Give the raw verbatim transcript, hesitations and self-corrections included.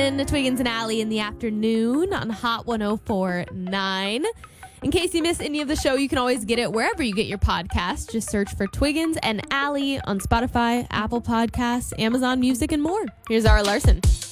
Larson, Twiggins and Allie in the afternoon on Hot one oh four point nine. In case you miss any of the show, you can always get it wherever you get your podcasts. Just search for Twiggins and Allie on Spotify, Apple Podcasts, Amazon Music, and more. Here's Zara Larson.